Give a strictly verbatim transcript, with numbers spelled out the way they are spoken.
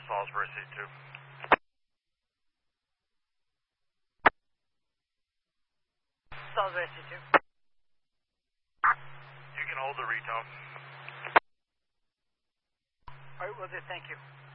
Salisbury C two. Salisbury C two. You can hold the retone. Alright, will do, thank you.